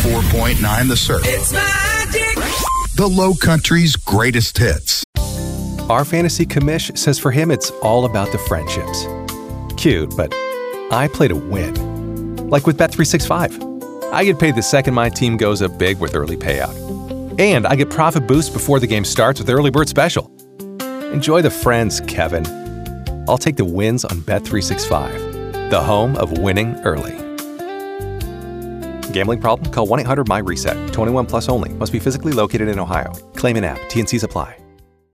94.9 The Surf. It's magic. The Low Country's greatest hits. Our fantasy commish says for him it's all about the friendships. Cute, but I play to win. Like with Bet365. I get paid the second my team goes up big with early payout. And I get profit boost before the game starts with Early Bird Special. Enjoy the friends, Kevin. I'll take the wins on Bet365, the home of winning early. Gambling problem? Call 1-800-MY-RESET. 21 plus only. Must be physically located in Ohio. Claim in app. T&Cs apply.